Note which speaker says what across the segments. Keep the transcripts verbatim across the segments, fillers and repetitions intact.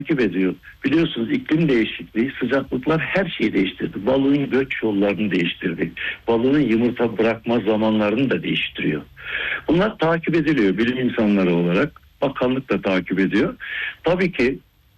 Speaker 1: takip ediyor. Biliyorsunuz iklim değişikliği, sıcaklıklar her şeyi değiştirdi. Balığın göç yollarını değiştirdi. Balığın yumurta bırakma zamanlarını da değiştiriyor. Bunlar takip ediliyor bilim insanları olarak. Bakanlık da takip ediyor. Tabii ki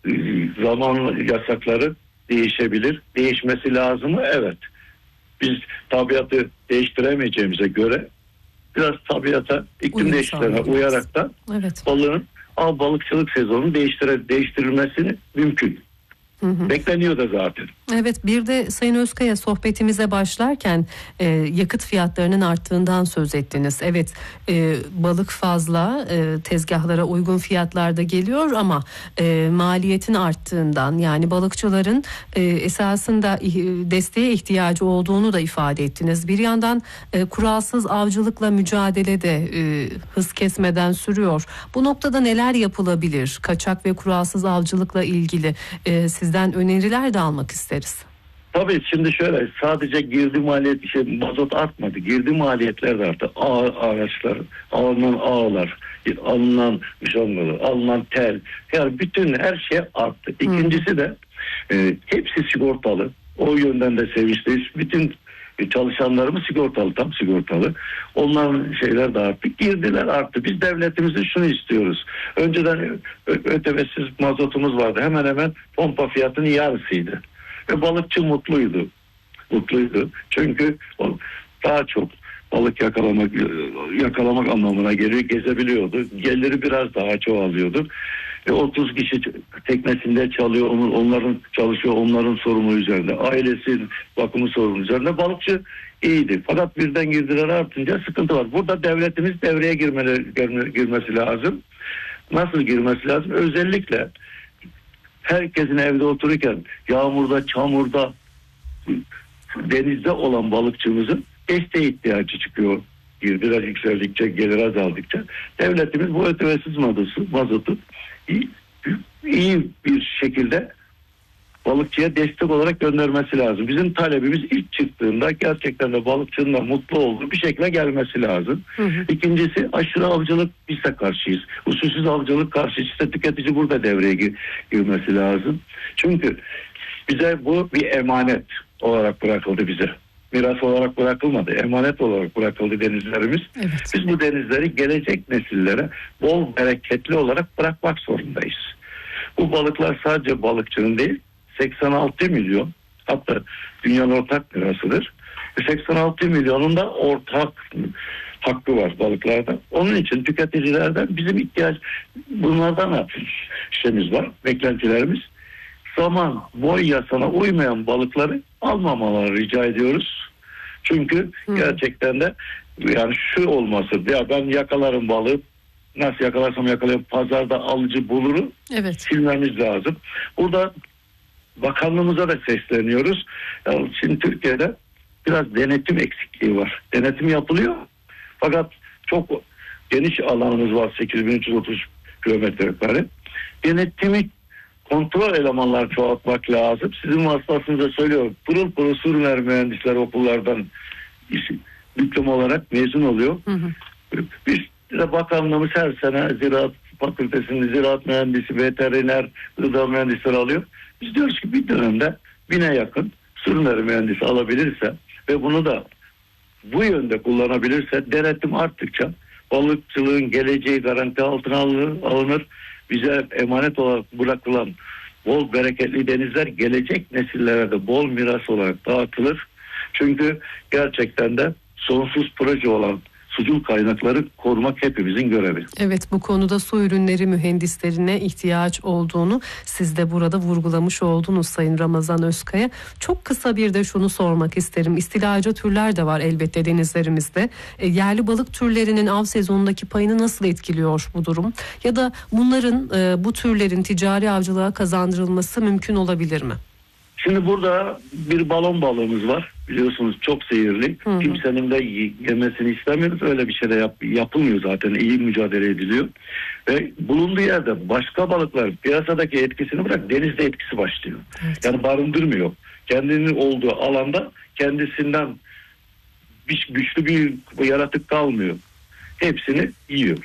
Speaker 1: zaman yasakları değişebilir. Değişmesi lazım mı? Evet. Biz tabiatı değiştiremeyeceğimize göre biraz tabiata, iklim
Speaker 2: Uyum
Speaker 1: değişikliğine
Speaker 2: sağlayacağız.
Speaker 1: uyarak da
Speaker 2: Evet.
Speaker 1: balığın av balıkçılık sezonunu değiştire, değiştirilmesini mümkün.
Speaker 2: Hı hı.
Speaker 1: Bekleniyor da zaten.
Speaker 2: Evet, bir de Sayın Özkaya, sohbetimize başlarken e, yakıt fiyatlarının arttığından söz ettiniz. Evet, e, balık fazla e, tezgahlara uygun fiyatlarda geliyor ama e, maliyetin arttığından, yani balıkçıların e, esasında e, desteğe ihtiyacı olduğunu da ifade ettiniz. Bir yandan e, kuralsız avcılıkla mücadele de e, hız kesmeden sürüyor. Bu noktada neler yapılabilir? Kaçak ve kuralsız avcılıkla ilgili e, sizden öneriler de almak isteriz.
Speaker 1: Tabii şimdi şöyle, sadece girdi maliyet, şey, mazot artmadı. Girdi maliyetler de arttı. Ağ, araçlar, alınan ağlar, alınan müşangalı, alınan tel, yani bütün her şey arttı. İkincisi de e, hepsi sigortalı. O yönden de sevinçliyiz. Bütün çalışanlarımız sigortalı, tam sigortalı. Onların şeyler de arttı. Girdiler arttı. Biz devletimizde şunu istiyoruz. Önceden ötebesiz mazotumuz vardı. Hemen hemen pompa fiyatının yarısıydı. Ve balıkçı mutluydu. Mutluydu. Çünkü o daha çok balık yakalamak yakalamak anlamına geliyor. Gezebiliyordu. Geliri biraz daha çoğalıyordu. E otuz kişi teknesinde çalıyor. Onların çalışıyor. Onların sorumlu üzerinde. Ailesinin bakımı sorumlu üzerinde. Balıkçı iyiydi. Fakat birden girdiler artınca sıkıntı var. Burada devletimiz devreye girmeli, girmesi lazım. Nasıl girmesi lazım? Özellikle herkesin evde otururken yağmurda, çamurda, denizde olan balıkçımızın desteğe ihtiyacı çıkıyor. Girdiler yükseldikçe, gelir azaldıkça. Devletimiz bu ötevesiz mazotu, mazotu iyi, iyi bir şekilde balıkçıya destek olarak göndermesi lazım. Bizim talebimiz ilk çıktığında gerçekten de balıkçının da mutlu olduğu bir şekilde gelmesi lazım. Hı hı. İkincisi, aşırı avcılık, biz de karşıyız. Usulsüz avcılık karşıyız. İşte tüketici burada devreye gir- girmesi lazım. Çünkü bize bu bir emanet olarak bırakıldı bize. Miras olarak bırakılmadı. Emanet olarak bırakıldı denizlerimiz. Evet. Biz bu denizleri gelecek nesillere bol bereketli olarak bırakmak zorundayız. Bu balıklar sadece balıkçının değil, seksen altı milyon, hatta dünyanın ortak mirasıdır. seksen altı milyonun da ortak hakkı var balıklarda. Onun için tüketicilerden bizim ihtiyaç, bunlardan işimiz var, beklentilerimiz. Zaman, boy yasana uymayan balıkları almamaları rica ediyoruz. Çünkü Hı. gerçekten de yani şu olması, ya ben yakalarım balığı, nasıl yakalarsam yakalayayım, pazarda alıcı bulurum. Evet. Silmemiz lazım. Burada bakanlığımıza da sesleniyoruz. Yani şimdi Türkiye'de biraz denetim eksikliği var. Denetim yapılıyor. Fakat çok geniş alanımız var, sekiz bin üç yüz otuz kilometre kare. Denetimi, kontrol elemanlar çoğaltmak lazım. Sizin vasıtasınıza söylüyorum. Pırıl pırıl Surner mühendisler okullardan diploma olarak mezun oluyor. Hı hı. Biz de bakanlığımız her sene ziraat fakültesinde ziraat mühendisi, veteriner, gıda mühendisleri alıyor. Biz diyoruz ki bir dönemde bine yakın Surner mühendisi alabilirse ve bunu da bu yönde kullanabilirse, denetim arttıkça balıkçılığın geleceği garanti altına alınır. Bize emanet olarak bırakılan bol bereketli denizler gelecek nesillere de bol miras olarak dağıtılır. Çünkü gerçekten de sonsuz proje olan sucul kaynakları korumak hepimizin görevi.
Speaker 2: Evet, bu konuda su ürünleri mühendislerine ihtiyaç olduğunu siz de burada vurgulamış oldunuz Sayın Ramazan Özkaya. Çok kısa bir de şunu sormak isterim. İstilacı türler de var elbette denizlerimizde. E, yerli balık türlerinin av sezonundaki payını nasıl etkiliyor bu durum? Ya da bunların e, bu türlerin ticari avcılığa kazandırılması mümkün olabilir mi?
Speaker 1: Şimdi burada bir balon balığımız var. Biliyorsunuz çok seyirli. Hı hı. Kimsenin de yemesini istemiyoruz. Öyle bir şey de yap, yapılmıyor zaten. İyi mücadele ediliyor. Ve bulunduğu yerde başka balıklar piyasadaki etkisini bırak, denizde etkisi başlıyor. Evet. Yani barındırmıyor. Kendinin olduğu alanda kendisinden bir, güçlü bir yaratık kalmıyor. Hepsini yiyor.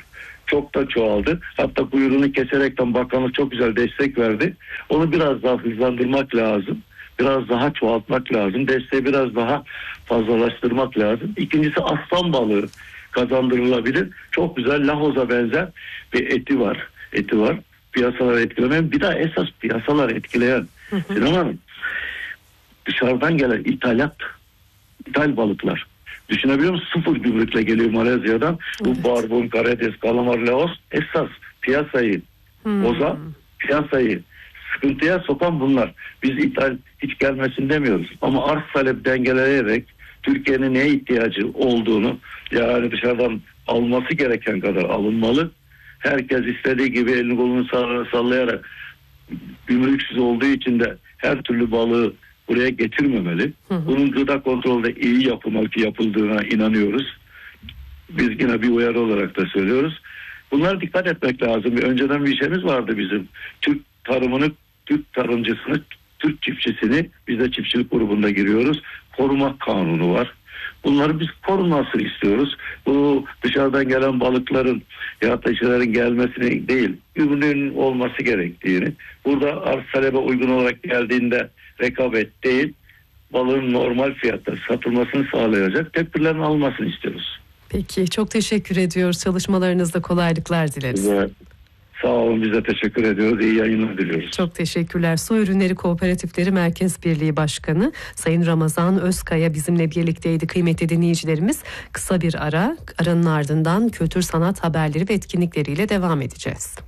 Speaker 1: çok da çoğaldı. Hatta kuyruğunu keserekten bakanlık çok güzel destek verdi. Onu biraz daha hızlandırmak lazım. Biraz daha çoğaltmak lazım. Desteği biraz daha fazlalaştırmak lazım. İkincisi aslan balığı kazandırılabilir. Çok güzel lahoza benzer bir eti var. Eti var. Piyasaları etkilemeyen, bir daha esas piyasalar etkileyen Sinan Hanım, dışarıdan gelen ithalat, ithal balıklar. Düşünebiliyor musun? Sıfır gümrükle geliyor Malezya'dan. Evet. Bu barbun, karides, kalamar, laos esas piyasayı hmm. bozan, piyasayı sıkıntıya sokan bunlar. Biz ithal hiç gelmesin demiyoruz. Ama arz talep dengeleyerek Türkiye'nin neye ihtiyacı olduğunu, yani dışarıdan alması gereken kadar alınmalı. Herkes istediği gibi elini kolunu sallayarak, gümrüksüz olduğu için de her türlü balığı buraya getirmemeli. Hı hı. Bunun gıda kontrolde iyi yapılmalı ki yapıldığına inanıyoruz. Biz yine bir uyarı olarak da söylüyoruz. Bunlara dikkat etmek lazım. Önceden bir şeyimiz vardı bizim. Türk tarımını, Türk tarımcısını, Türk çiftçisini, biz de çiftçilik grubunda giriyoruz. Koruma kanunu var. Bunları biz korunmasını istiyoruz. Bu dışarıdan gelen balıkların ya da işlerin gelmesini değil, ürünün olması gerektiğini, burada arz talebe uygun olarak geldiğinde rekabet değil, balığın normal fiyatta satılmasını sağlayacak tedbirlerin almasını istiyoruz.
Speaker 2: Peki, çok teşekkür ediyoruz. Çalışmalarınızda kolaylıklar dileriz.
Speaker 1: Evet. Sağ olun, biz de teşekkür ediyoruz. İyi yayınlar diliyoruz.
Speaker 2: Çok teşekkürler. Su Ürünleri Kooperatifleri Merkez Birliği Başkanı Sayın Ramazan Özkaya bizimle birlikteydi. Kıymetli dinleyicilerimiz, kısa bir ara, aranın ardından kültür sanat haberleri ve etkinlikleriyle devam edeceğiz.